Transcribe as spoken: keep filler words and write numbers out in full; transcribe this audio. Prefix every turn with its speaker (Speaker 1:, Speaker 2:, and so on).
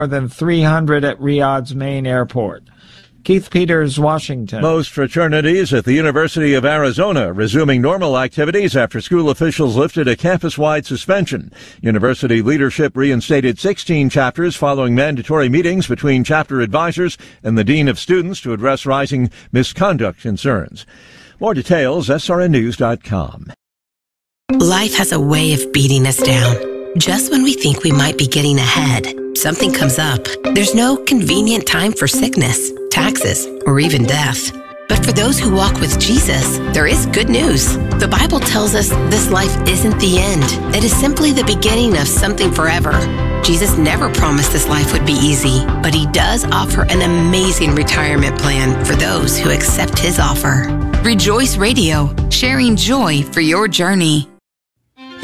Speaker 1: more than three hundred at Riyadh's main airport. Keith Peters, Washington.
Speaker 2: Most fraternities at the University of Arizona resuming normal activities after school officials lifted a campus-wide suspension. University leadership reinstated sixteen chapters following mandatory meetings between chapter advisors and the dean of students to address rising misconduct concerns. More details, S R N news dot com.
Speaker 3: Life has a way of beating us down. Just when we think we might be getting ahead, something comes up. There's no convenient time for sickness, taxes, or even death. But for those who walk with Jesus, there is good news. The Bible tells us this life isn't the end. It is simply the beginning of something forever. Jesus never promised this life would be easy, but he does offer an amazing retirement plan for those who accept his offer.
Speaker 4: Rejoice Radio, sharing joy for your journey.